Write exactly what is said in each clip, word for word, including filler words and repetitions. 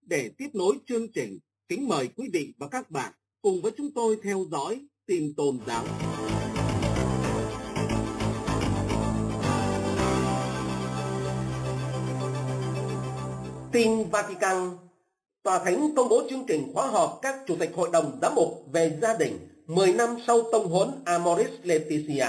Để tiếp nối chương trình, kính mời quý vị và các bạn cùng với chúng tôi theo dõi tin tôn giáo. Tin Vatican. Tòa Thánh công bố chương trình khóa họp các chủ tịch hội đồng giám mục về gia đình mười năm sau tông huấn Amoris Laetitia.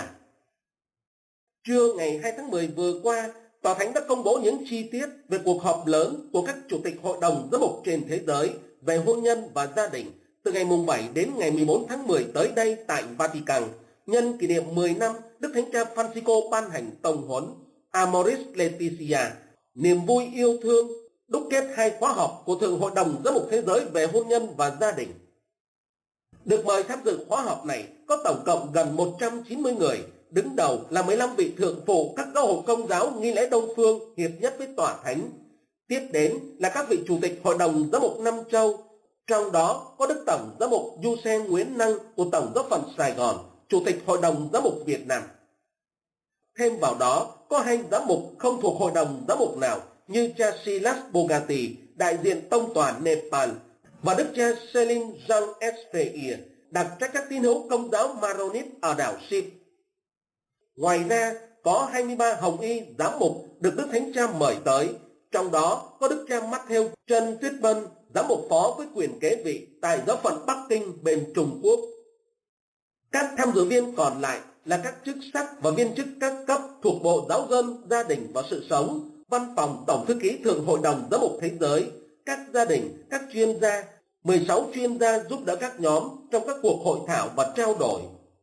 Trưa ngày hai tháng mười vừa qua, Tòa Thánh đã công bố những chi tiết về cuộc họp lớn của các chủ tịch hội đồng giám mục trên thế giới về hôn nhân và gia đình từ ngày bảy đến ngày mười bốn tháng mười tới đây tại Vatican, nhân kỷ niệm mười năm Đức Thánh Cha Francisco ban hành tông huấn Amoris Laetitia, niềm vui yêu thương, đúc kết hai khóa họp của Thượng Hội đồng Giám mục Thế giới về hôn nhân và gia đình. Được mời tham dự khóa họp này có tổng cộng gần một trăm chín mươi người, đứng đầu là mười lăm vị thượng phụ các giáo hội Công giáo nghi lễ Đông phương hiệp nhất với Tòa Thánh. Tiếp đến là các vị chủ tịch Hội đồng Giám mục Năm Châu, trong đó có Đức Tổng Giám mục Giuse Nguyễn Năng của Tổng giáo phận Sài Gòn, Chủ tịch Hội đồng Giám mục Việt Nam. Thêm vào đó có hai giám mục không thuộc Hội đồng Giám mục nào như cha Silas Bogati, đại diện tông tòa Nepal, và Đức cha Selim Jean Esfeir, đặc trách các tín hữu Công giáo Maronit ở đảo Sip. Ngoài ra có hai mươi ba hồng y giám mục được Đức Thánh Cha mời tới, trong đó có Đức cha Matthew Trân Tuyết Vân, giám mục phó với quyền kế vị tại giáo phận Bắc Kinh bên Trung Quốc. Các tham dự viên còn lại là các chức sắc và viên chức các cấp thuộc Bộ Giáo dân, Gia đình và Sự sống, Văn phòng Tổng thư ký Thượng Hội đồng Giám mục Thế giới, các gia đình, các chuyên gia, mười sáu chuyên gia giúp đỡ các nhóm trong các cuộc hội thảo và trao đổi.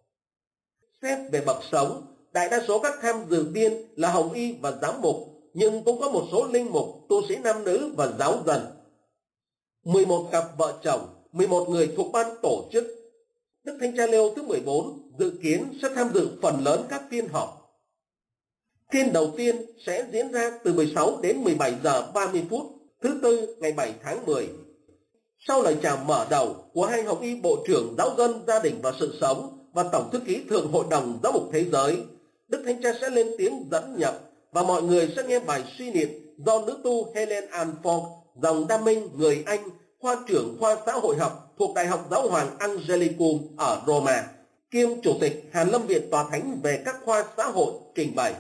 Xét về bậc sống, đại đa số các tham dự viên là hồng y và giám mục, nhưng cũng có một số linh mục, tu sĩ nam nữ và giáo dân. mười một cặp vợ chồng, mười một người thuộc ban tổ chức. Đức Thánh Cha Leo thứ mười bốn dự kiến sẽ tham dự phần lớn các phiên họp. Phiên đầu tiên sẽ diễn ra từ mười sáu đến mười bảy giờ ba mươi phút, thứ Tư ngày bảy tháng mười. Sau lời chào mở đầu của hai hồng y Bộ trưởng Giáo dân, Gia đình và Sự sống và Tổng thư ký Thượng Hội đồng Giám mục Thế giới, Đức Thánh Cha sẽ lên tiếng dẫn nhập và mọi người sẽ nghe bài suy niệm do nữ tu Helen Anford, dòng Đa Minh người Anh, khoa trưởng khoa xã hội học thuộc Đại học Giáo hoàng Angelicum ở Roma, kiêm chủ tịch Hàn Lâm Viện Tòa Thánh về các khoa xã hội trình bày.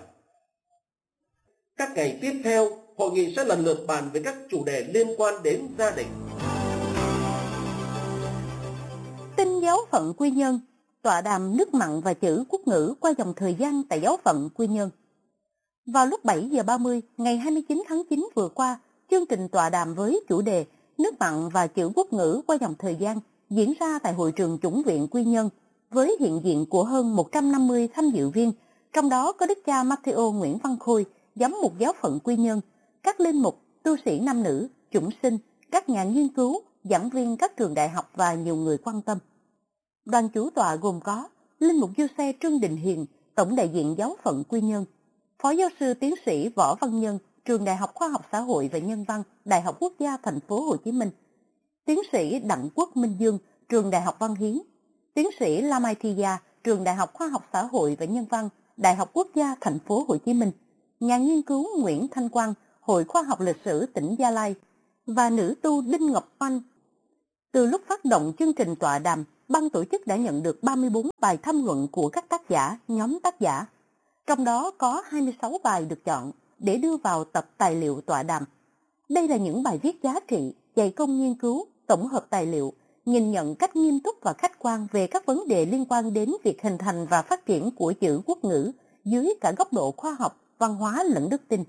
Các ngày tiếp theo, hội nghị sẽ lần lượt bàn về các chủ đề liên quan đến gia đình. Tin giáo phận Quy Nhơn, tọa đàm nước mặn và chữ quốc ngữ qua dòng thời gian tại giáo phận Quy Nhơn. Vào lúc bảy giờ ba mươi ngày hai mươi chín tháng chín vừa qua, chương trình tọa đàm với chủ đề nước mặn và chữ quốc ngữ qua dòng thời gian diễn ra tại hội trường Chủng viện Quy Nhơn với hiện diện của hơn một trăm năm mươi tham dự viên, trong đó có Đức cha Matthew Nguyễn Văn Khôi, giám mục giáo phận Quy Nhơn, các linh mục, tu sĩ nam nữ, chủng sinh, các nhà nghiên cứu, giảng viên các trường đại học và nhiều người quan tâm. Đoàn chủ tọa gồm có linh mục Giuse Trương Đình Hiền, tổng đại diện giáo phận Quy Nhơn, phó giáo sư tiến sĩ Võ Văn Nhân, trường Đại học Khoa học Xã hội và Nhân văn, Đại học Quốc gia Thành phố Hồ Chí Minh, tiến sĩ Đặng Quốc Minh Dương, trường Đại học Văn Hiến, tiến sĩ Lamai Thia, trường Đại học Khoa học Xã hội và Nhân văn, Đại học Quốc gia Thành phố Hồ Chí Minh, nhà nghiên cứu Nguyễn Thanh Quang, Hội Khoa học Lịch sử tỉnh Gia Lai và nữ tu Đinh Ngọc Oanh. Từ lúc phát động chương trình tọa đàm, ban tổ chức đã nhận được ba mươi bốn bài tham luận của các tác giả, nhóm tác giả. Trong đó có hai mươi sáu bài được chọn để đưa vào tập tài liệu tọa đàm. Đây là những bài viết giá trị, dày công nghiên cứu, tổng hợp tài liệu, nhìn nhận cách nghiêm túc và khách quan về các vấn đề liên quan đến việc hình thành và phát triển của chữ quốc ngữ dưới cả góc độ khoa học, văn hóa lẫn đức tin.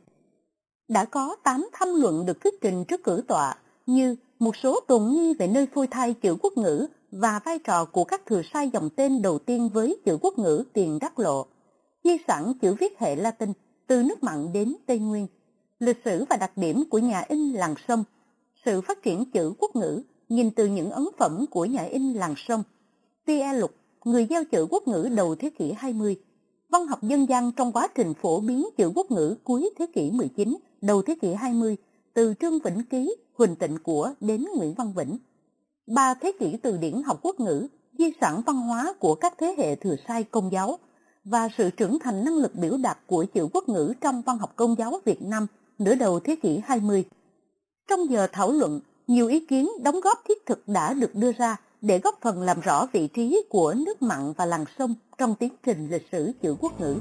Đã có tám tham luận được thuyết trình trước cử tọa như một số tồn nghi về nơi phôi thai chữ quốc ngữ và vai trò của các thừa sai dòng tên đầu tiên với chữ quốc ngữ Tiền Đắc Lộ, di sản chữ viết hệ Latin từ nước mặn đến Tây Nguyên, lịch sử và đặc điểm của nhà in làng sông, sự phát triển chữ quốc ngữ nhìn từ những ấn phẩm của nhà in làng sông, Pierre Lục, người gieo chữ quốc ngữ đầu thế kỷ hai mươi, văn học dân gian trong quá trình phổ biến chữ quốc ngữ cuối thế kỷ mười chín, đầu thế kỷ hai mươi, từ Trương Vĩnh Ký, Huỳnh Tịnh Của đến Nguyễn Văn Vĩnh. Ba thế kỷ từ điển học quốc ngữ, di sản văn hóa của các thế hệ thừa sai Công giáo và sự trưởng thành năng lực biểu đạt của chữ quốc ngữ trong văn học Công giáo Việt Nam nửa đầu thế kỷ hai mươi. Trong giờ thảo luận, nhiều ý kiến đóng góp thiết thực đã được đưa ra để góp phần làm rõ vị trí của nước mặn và làng sông trong tiến trình lịch sử chữ quốc ngữ.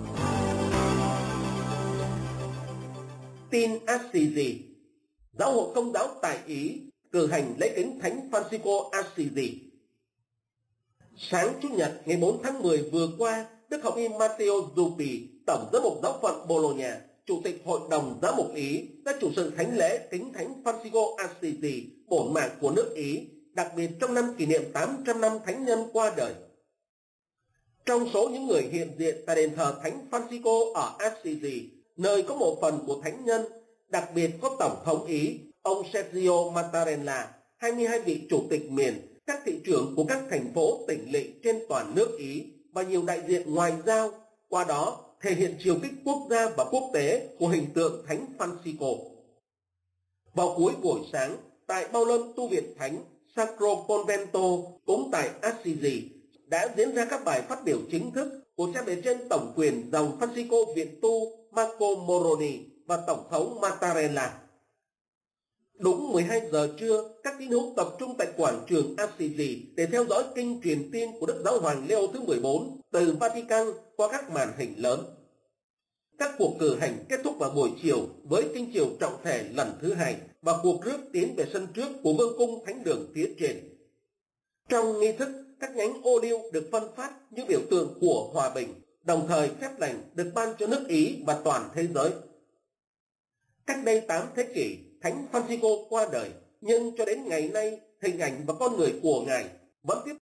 Tin Assisi. Giáo hội Công giáo tại Ý cử hành lễ kính Thánh Francisco Assisi. Sáng Chủ nhật ngày bốn tháng mười vừa qua, Đức Hồng Y Matteo Zuppi, Tổng giám mục giáo phận Bologna, Chủ tịch Hội đồng Giám mục Ý, đã chủ sự thánh lễ kính Thánh Francisco Assisi, bổn mạng của nước Ý, đặc biệt trong năm kỷ niệm tám trăm năm thánh nhân qua đời. Trong số những người hiện diện tại đền thờ Thánh Francisco ở Assisi, nơi có một phần của thánh nhân, đặc biệt có Tổng thống Ý, ông Sergio Mattarella, hai mươi hai vị chủ tịch miền, các thị trưởng của các thành phố tỉnh lỵ trên toàn nước Ý và nhiều đại diện ngoại giao, qua đó thể hiện chiều kích quốc gia và quốc tế của hình tượng Thánh Francisco. Vào cuối buổi sáng, tại Bao Lân tu viện Thánh Sacro Convento cũng tại Assisi đã diễn ra các bài phát biểu chính thức của cha bề trên tổng quyền dòng Francisco viện tu Marco Moroni và Tổng thống Mattarella. Đúng mười hai giờ trưa, các tín hữu tập trung tại quảng trường Assisi để theo dõi kinh truyền tin của Đức Giáo hoàng Leo thứ mười bốn từ Vatican qua các màn hình lớn. Các cuộc cử hành kết thúc vào buổi chiều với kinh chiều trọng thể lần thứ hai và cuộc rước tiến về sân trước của vương cung thánh đường phía trên. Trong nghi thức, các nhánh ô liu được phân phát như biểu tượng của hòa bình, đồng thời phép lành được ban cho nước Ý và toàn thế giới. Cách đây tám thế kỷ, Thánh Francisco qua đời, nhưng cho đến ngày nay, hình ảnh và con người của Ngài vẫn tiếp